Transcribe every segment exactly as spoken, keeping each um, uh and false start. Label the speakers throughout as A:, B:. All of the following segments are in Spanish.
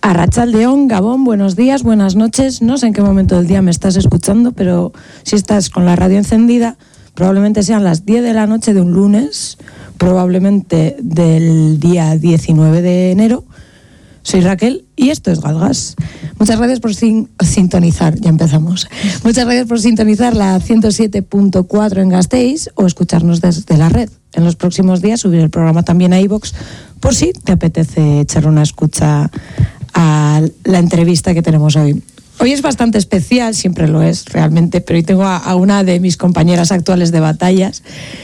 A: Arratsaldeon, Gabón, buenos días, buenas noches. No sé en qué momento del día me estás escuchando, pero si estás con la radio encendida, probablemente sean las diez de la noche de un lunes, probablemente del día diecinueve de enero. Soy Raquel y esto es Galgas. Muchas gracias por sin- sintonizar, ya empezamos. Muchas gracias por sintonizar la ciento siete punto cuatro en Gasteiz o escucharnos desde la red. En los próximos días subiré el programa también a iVoox por si te apetece echar una escucha a la entrevista que tenemos hoy. Hoy es bastante especial, siempre lo es realmente, pero hoy tengo a, a una de mis compañeras actuales de batallas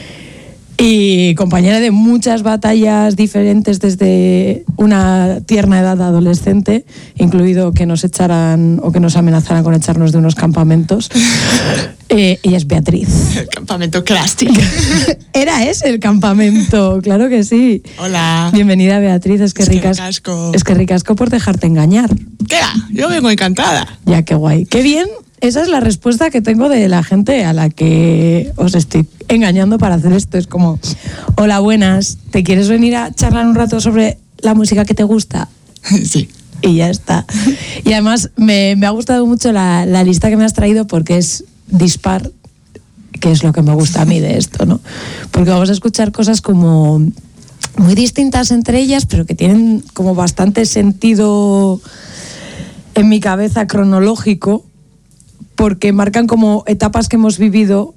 A: y compañera de muchas batallas diferentes desde una tierna edad adolescente, incluido que nos echaran o que nos amenazaran con echarnos de unos campamentos. Eh, ella es Beatriz.
B: El campamento clásico.
A: Era ese el campamento, claro que sí.
B: Hola.
A: Bienvenida, Beatriz. Es que,
B: Es que
A: ricas,
B: ricasco.
A: es que ricasco por dejarte engañar.
B: ¿Qué va? Yo vengo encantada.
A: Ya, qué guay. Qué bien. Esa es la respuesta que tengo de la gente a la que os estoy engañando para hacer esto. Es como, hola, buenas, ¿te quieres venir a charlar un rato sobre la música que te gusta?
B: Sí.
A: Y ya está. Y además me, me ha gustado mucho la, la lista que me has traído porque es dispar, que es lo que me gusta a mí de esto, ¿no? Porque vamos a escuchar cosas como muy distintas entre ellas, pero que tienen como bastante sentido en mi cabeza cronológico, porque marcan como etapas que hemos vivido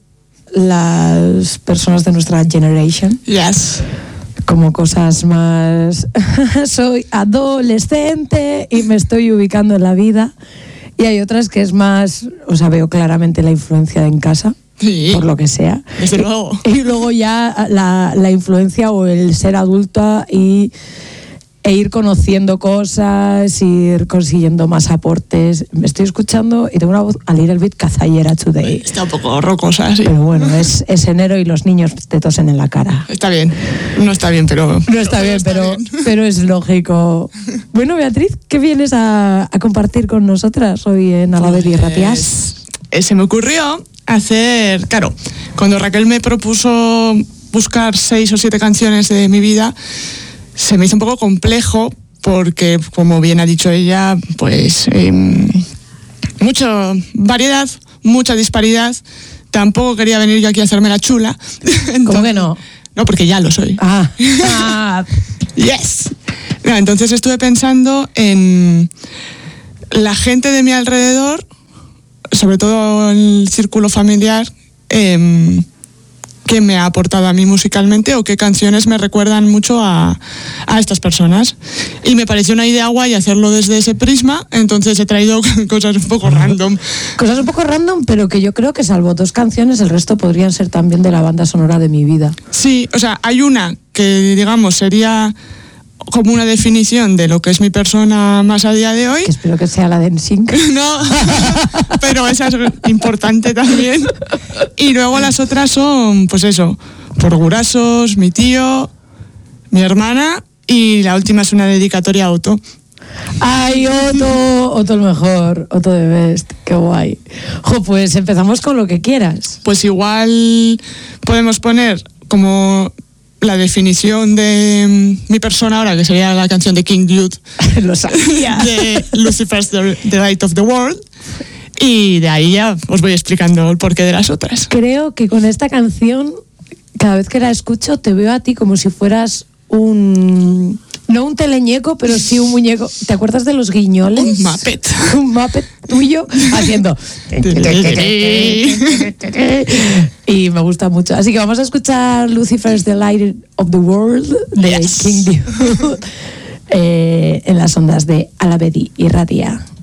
A: las personas de nuestra generation.
B: Yes.
A: Como cosas más... soy adolescente y me estoy ubicando en la vida. Y hay otras que es más... O sea, veo claramente la influencia en casa,
B: Sí.
A: por lo que sea.
B: Desde luego.
A: Y, y luego ya la, la influencia o el ser adulta y... e ir conociendo cosas, ir consiguiendo más aportes. Me estoy escuchando y tengo una voz a little bit cazallera today.
B: Está un poco rocosa, sí.
A: Pero bueno, es, es enero y los niños te tosen en la cara.
B: Está bien. No está bien, pero...
A: No está bien,
B: está
A: pero,
B: bien.
A: pero es lógico. Bueno, Beatriz, ¿qué vienes a, a compartir con nosotras hoy en Alavedi y Ratias?
B: Pues, eh, se me ocurrió hacer... Claro, cuando Raquel me propuso buscar seis o siete canciones de mi vida, se me hizo un poco complejo porque, como bien ha dicho ella, pues eh, mucha variedad, mucha disparidad. Tampoco quería venir yo aquí a hacerme la chula. Entonces,
A: ¿Cómo que no?
B: No, porque ya lo soy.
A: Ah, ah,
B: Yes. No, entonces estuve pensando en la gente de mi alrededor, sobre todo el círculo familiar, eh, qué me ha aportado a mí musicalmente o qué canciones me recuerdan mucho a, a estas personas. Y me pareció una idea guay hacerlo desde ese prisma, entonces he traído cosas un poco random.
A: cosas un poco random, pero que yo creo que salvo dos canciones, el resto podrían ser también de la banda sonora de mi vida.
B: Sí, o sea, hay una que, digamos, sería como una definición de lo que es mi persona más a día de hoy.
A: Que espero que sea la de N Sync.
B: No, pero esa es importante también. Y luego las otras son, pues eso, por Gurasos, mi tío, mi hermana, y la última es una dedicatoria a Otto.
A: ¡Ay, Otto! Otto el mejor, Otto de best, qué guay. Jo, pues empezamos con lo que quieras.
B: Pues igual podemos poner como la definición de mi persona ahora, que sería la canción de King Jude.
A: Lo sabía.
B: De Lucifer's The, The Light of the World. Y de ahí ya os voy explicando el porqué de las otras.
A: Creo que con esta canción, cada vez que la escucho, te veo a ti como si fueras un... No un teleñeco, pero sí un muñeco. ¿Te acuerdas de los guiñoles?
B: Un Muppet.
A: Un Muppet tuyo haciendo... Y me gusta mucho. Así que vamos a escuchar Lucifer's The Light of the World de
B: Yes.
A: King Jude eh, en las ondas de Alavedi y Ratia.